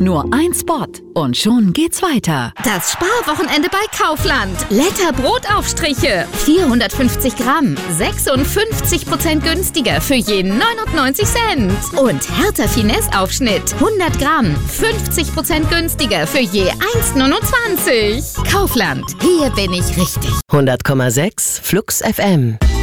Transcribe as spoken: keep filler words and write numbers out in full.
Nur ein Spot und schon geht's weiter. Das Sparwochenende bei Kaufland. Letter Brotaufstriche. vierhundertfünfzig Gramm. sechsundfünfzig Prozent günstiger für je neunundneunzig Cent. Und Hertha Finesse Aufschnitt. hundert Gramm. fünfzig Prozent günstiger für je eins neunundzwanzig. Kaufland. Hier bin ich richtig. hundert Komma sechs Flux F M.